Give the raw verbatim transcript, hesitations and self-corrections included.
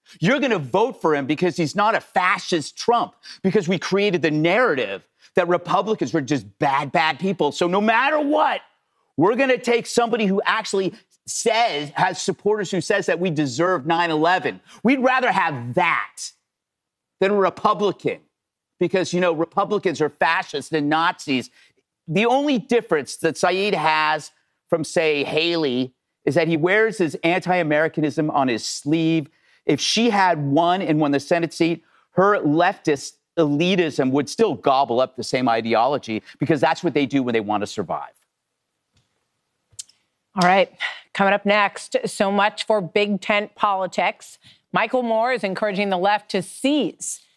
You're going to vote for him because he's not a fascist Trump, because we created the narrative that Republicans were just bad, bad people. So no matter what, we're going to take somebody who actually says, has supporters who says that we deserve nine eleven. We'd rather have that than a Republican, because, you know, Republicans are fascists and Nazis. The only difference that Saeed has from, say, Haley is that he wears his anti-Americanism on his sleeve. If she had won and won the Senate seat, her leftist elitism would still gobble up the same ideology, because that's what they do when they want to survive. All right, coming up next, so much for big tent politics. Michael Moore is encouraging the left to seize